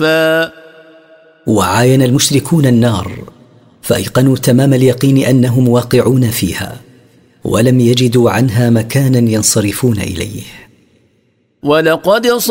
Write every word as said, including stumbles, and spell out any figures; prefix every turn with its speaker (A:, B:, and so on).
A: صفا.
B: وعاين المشركون النار فأيقنوا تمام اليقين أنهم واقعون فيها، ولم يجدوا عنها مكانا ينصرفون إليه.
A: ولقد